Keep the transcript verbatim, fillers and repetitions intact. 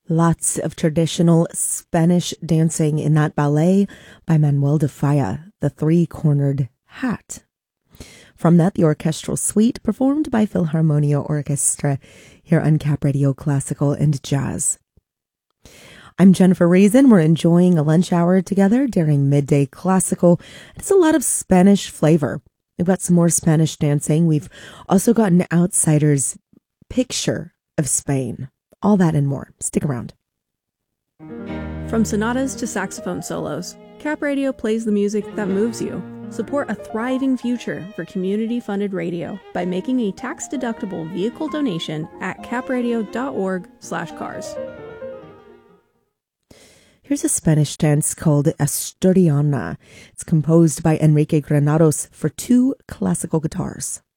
Lots of traditional Spanish dancing in that ballet by Manuel de Falla, The Three-Cornered Hat. From that, the orchestral suite performed by Philharmonia Orchestra here on Cap Radio Classical and Jazz. I'm Jennifer Reason. We're enjoying a lunch hour together during Midday Classical. It's a lot of Spanish flavor. We've got some more Spanish dancing. We've also got an outsider's picture of Spain. All that and more. Stick around. From sonatas to saxophone solos, Cap Radio plays the music that moves you. Support a thriving future for community-funded radio by making a tax-deductible vehicle donation at capradio.org slash cars. Here's a Spanish dance called Asturiana. It's composed by Enrique Granados for two classical guitars.